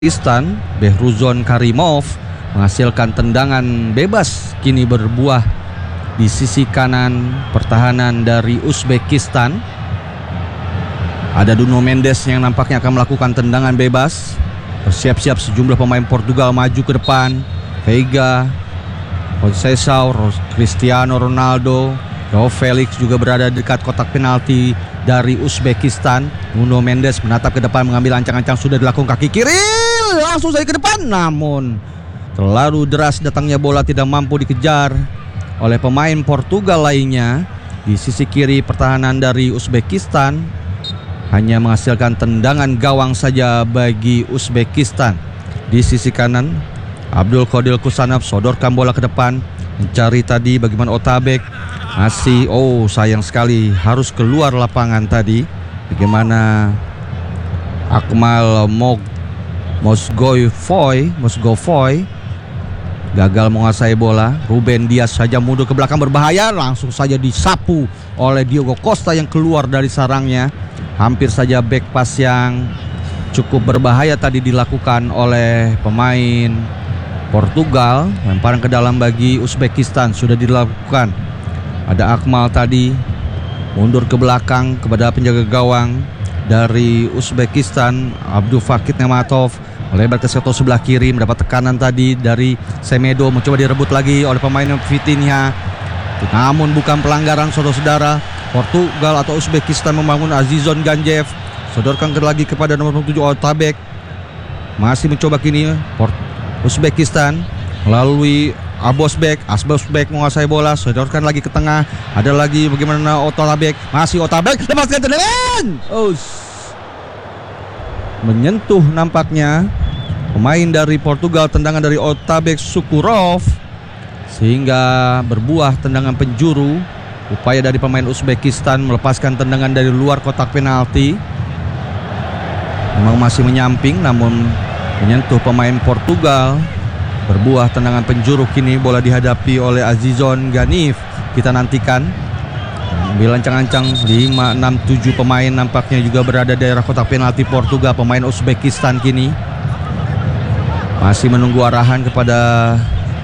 Uzbekistan, Behruzon Karimov menghasilkan tendangan bebas kini berbuah di sisi kanan pertahanan dari Uzbekistan. Ada Nuno Mendes yang nampaknya akan melakukan tendangan bebas. Bersiap-siap sejumlah pemain Portugal maju ke depan. Veiga, Conceição, Cristiano Ronaldo, João Felix juga berada dekat kotak penalti dari Uzbekistan. Nuno Mendes menatap ke depan, mengambil ancang-ancang, sudah dilakukan kaki kiri, langsung saja ke depan, namun terlalu deras datangnya bola, tidak mampu dikejar oleh pemain Portugal lainnya. Di sisi kiri pertahanan dari Uzbekistan hanya menghasilkan tendangan gawang saja bagi Uzbekistan. Di sisi kanan Abdul Qadir Kusanov sodorkan bola ke depan, mencari tadi bagaimana Otabek, masih sayang sekali harus keluar lapangan tadi. Bagaimana Akmal Mozgovoy gagal menguasai bola. Ruben Dias saja mundur ke belakang, berbahaya, langsung saja disapu oleh Diogo Costa yang keluar dari sarangnya. Hampir saja back pass yang cukup berbahaya tadi dilakukan oleh pemain Portugal. Lemparan ke dalam bagi Uzbekistan sudah dilakukan. Ada Akmal tadi mundur ke belakang kepada penjaga gawang dari Uzbekistan, Abdul Fakir Nematov, melebar ke sektor sebelah kiri, mendapat tekanan tadi dari Semedo, mencoba direbut lagi oleh pemain Vitinha, namun bukan pelanggaran. Saudara-saudara, Portugal atau Uzbekistan membangun. Azizon Ganjev sodorkan lagi kepada nomor 7 Otabek, masih mencoba kini Uzbekistan melalui Abosbek menguasai bola, sodorkan lagi ke tengah. Ada lagi bagaimana Otabek, masih Otabek, lepaskan tendangan, menyentuh nampaknya pemain dari Portugal, tendangan dari Otabek Sukurov, sehingga berbuah tendangan penjuru. Upaya dari pemain Uzbekistan melepaskan tendangan dari luar kotak penalti memang masih menyamping, namun menyentuh pemain Portugal. Berbuah tendangan penjuru, kini bola dihadapi oleh Azizon Ganif. Kita nantikan. Ambil ancang-ancang 5, 6, 7 pemain nampaknya juga berada di daerah kotak penalti Portugal. Pemain Uzbekistan kini masih menunggu arahan kepada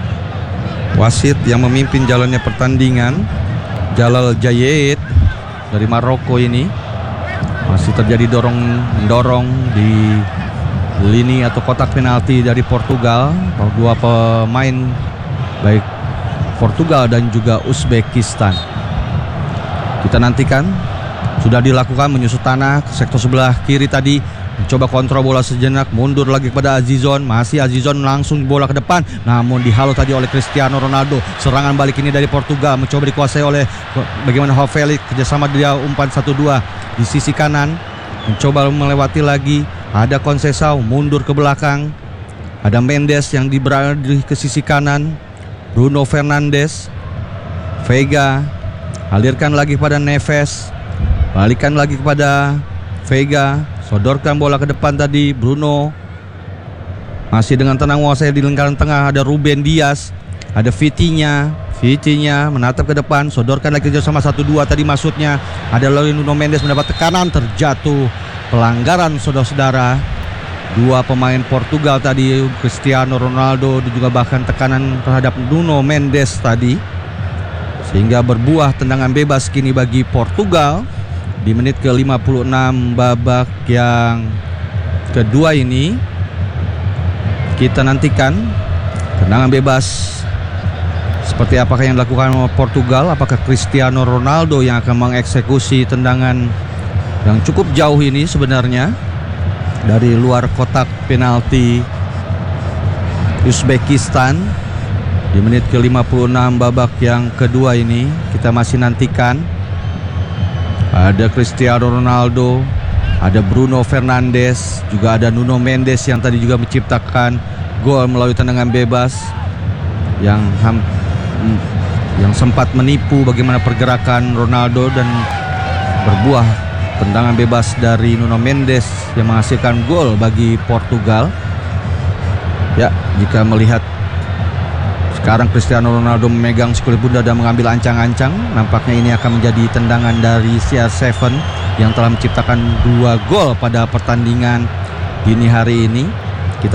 wasit yang memimpin jalannya pertandingan, Jalal Jayed dari Maroko. Ini masih terjadi dorong-mendorong di lini atau kotak penalti dari Portugal. Dua pemain baik Portugal dan juga Uzbekistan. Kita nantikan. Sudah dilakukan menyusut tanah ke sektor sebelah kiri tadi, mencoba kontrol bola sejenak, mundur lagi kepada Azizon, masih Azizon langsung bola ke depan, namun dihalau tadi oleh Cristiano Ronaldo. Serangan balik ini dari Portugal, mencoba dikuasai oleh bagaimana João Felix, kerjasama dia umpan 1-2 di sisi kanan, mencoba melewati lagi. Ada Conceição mundur ke belakang, ada Mendes yang berada ke sisi kanan, Bruno Fernandes, Veiga, alirkan lagi kepada Neves, balikan lagi kepada Veiga, sodorkan bola ke depan tadi. Bruno masih dengan tenang menguasai di lingkaran tengah. Ada Ruben Dias, ada Vitinha menatap ke depan, sodorkan lagi sama 1-2 tadi maksudnya. Ada lalu Nuno Mendes mendapat tekanan, terjatuh, pelanggaran saudara-saudara. Dua pemain Portugal tadi, Cristiano Ronaldo, dan juga bahkan tekanan terhadap Nuno Mendes tadi, sehingga berbuah tendangan bebas kini bagi Portugal di menit ke-56 babak yang kedua ini. Kita nantikan tendangan bebas seperti apakah yang dilakukan oleh Portugal. Apakah Cristiano Ronaldo yang akan mengeksekusi tendangan yang cukup jauh ini sebenarnya dari luar kotak penalti Uzbekistan di menit ke-56 babak yang kedua ini. Kita masih nantikan. Ada Cristiano Ronaldo, ada Bruno Fernandes, juga ada Nuno Mendes yang tadi juga menciptakan gol melalui tendangan bebas yang sempat menipu bagaimana pergerakan Ronaldo, dan berbuah tendangan bebas dari Nuno Mendes yang menghasilkan gol bagi Portugal. Ya, jika melihat sekarang Cristiano Ronaldo memegang sikul bunda dan mengambil ancang-ancang, nampaknya ini akan menjadi tendangan dari CR7 yang telah menciptakan 2 gol pada pertandingan dini hari ini.